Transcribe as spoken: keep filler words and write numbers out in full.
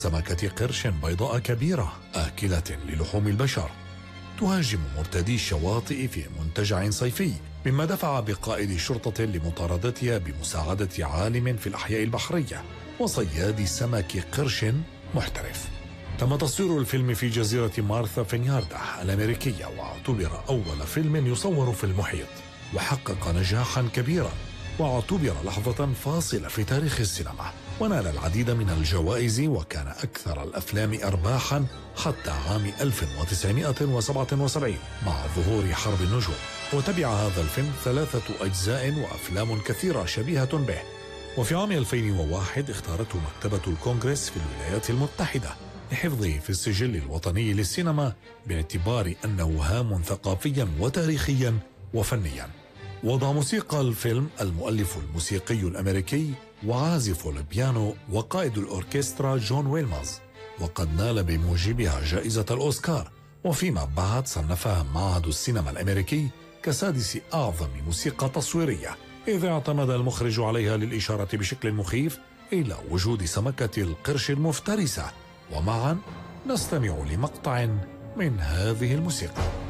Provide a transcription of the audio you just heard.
سمكة قرش بيضاء كبيرة آكلة للحوم البشر تهاجم مرتدي الشواطئ في منتجع صيفي، مما دفع بقائد شرطة لمطاردتها بمساعدة عالم في الأحياء البحرية وصياد سمك قرش محترف. تم تصوير الفيلم في جزيرة مارثا فينياردا الأمريكية، واعتبر أول فيلم يصور في المحيط، وحقق نجاحا كبيرا، واعتبر لحظة فاصلة في تاريخ السينما، ونال العديد من الجوائز، وكان أكثر الأفلام أرباحا حتى عام ألف وتسعمائة وسبعة وسبعين مع ظهور حرب النجوم. وتبع هذا الفيلم ثلاثة أجزاء وأفلام كثيرة شبيهة به. وفي عام ألفين وواحد اختارته مكتبة الكونغرس في الولايات المتحدة لحفظه في السجل الوطني للسينما، باعتبار أنه هام ثقافيا وتاريخيا وفنيا. وضع موسيقى الفيلم المؤلف الموسيقي الأمريكي وعازف البيانو وقائد الأوركسترا جون ويلمز، وقد نال بموجبها جائزة الأوسكار، وفيما بعد صنفها معهد السينما الأمريكي كسادس أعظم موسيقى تصويرية، إذ اعتمد المخرج عليها للإشارة بشكل مخيف إلى وجود سمكة القرش المفترسة. ومعا نستمع لمقطع من هذه الموسيقى.